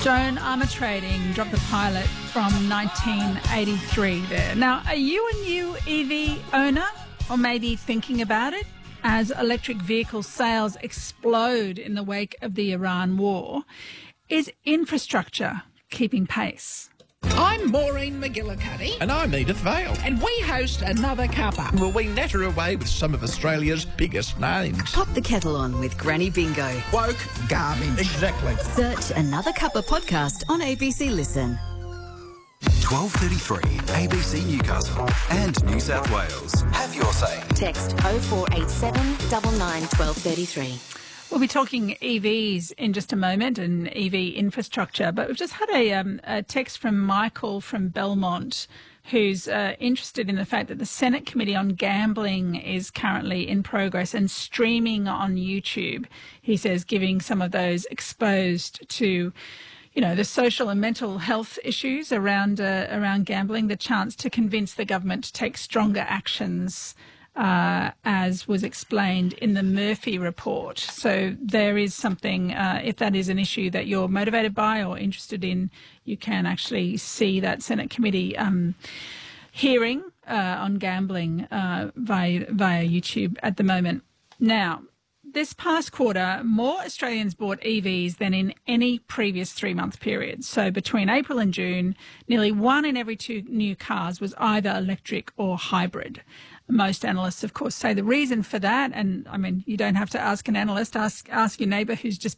Joan Armatrading dropped the pilot from 1983 there. Now, are you a new EV owner or maybe thinking about it? As electric vehicle sales explode in the wake of the Iran war, is infrastructure keeping pace? I'm Maureen McGillicuddy. And I'm Edith Vale. And we host Another Cuppa. Well, we natter away with some of Australia's biggest names. Pop the kettle on with Granny Bingo. Woke garbage. Exactly. Search Another Cuppa podcast on ABC Listen. 12:33 ABC Newcastle and New South Wales. Have your say. Text 0487 99 1233. We'll be talking EVs in just a moment and EV infrastructure, but we've just had a text from Michael from Belmont who's interested in the fact that the Senate Committee on Gambling is currently in progress and streaming on YouTube. He says giving some of those exposed to, you know, the social and mental health issues around gambling, the chance to convince the government to take stronger actions, as was explained in the Murphy report. So there is something, if that is an issue that you're motivated by or interested in, you can actually see that Senate committee hearing on gambling via YouTube at the moment. Now, this past quarter, more Australians bought EVs than in any previous 3-month period. So between April and June, nearly 1 in every 2 new cars was either electric or hybrid. Most analysts, of course, say the reason for that, and I mean, you don't have to ask an analyst, ask your neighbour who's just